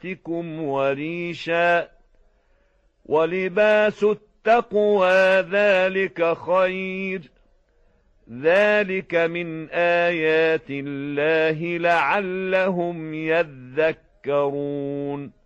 أصواتكم وريشا ولباس التقوى ذلك خير ذلك من آيات الله لعلهم يذكرون